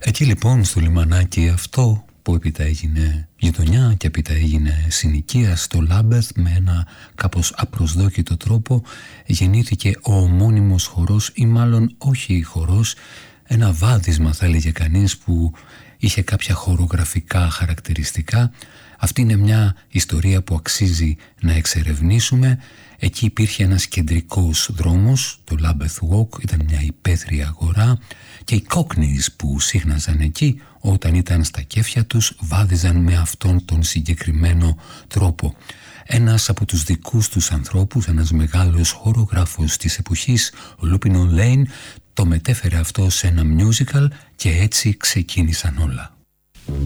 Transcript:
Εκεί λοιπόν στο λιμανάκι αυτό που έπειτα έγινε γειτονιά και έπειτα έγινε συνοικία στο Λάμπεθ, με ένα κάπως απροσδόκητο τρόπο γεννήθηκε ο ομώνυμος χορός, ή μάλλον όχι χορός, ένα βάδισμα θα έλεγε κανείς, που είχε κάποια χορογραφικά χαρακτηριστικά. Αυτή είναι μια ιστορία που αξίζει να εξερευνήσουμε. Εκεί υπήρχε ένας κεντρικός δρόμος, το Lambeth Walk, ήταν μια υπαίθρια αγορά, και οι Cockneys που σύχναζαν εκεί όταν ήταν στα κέφια τους βάδιζαν με αυτόν τον συγκεκριμένο τρόπο. Ένας από τους δικούς τους ανθρώπους, ένας μεγάλος χορογράφος της εποχής, ο Lupin Lane, το μετέφερε αυτό σε ένα musical και έτσι ξεκίνησαν όλα.